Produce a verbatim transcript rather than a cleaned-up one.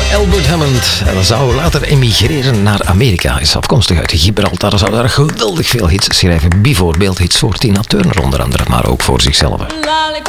Albert Hammond. En zou later emigreren naar Amerika. Hij is afkomstig uit Gibraltar. Zou daar geweldig veel hits schrijven. Bijvoorbeeld hits voor Tina Turner onder andere, maar ook voor zichzelf.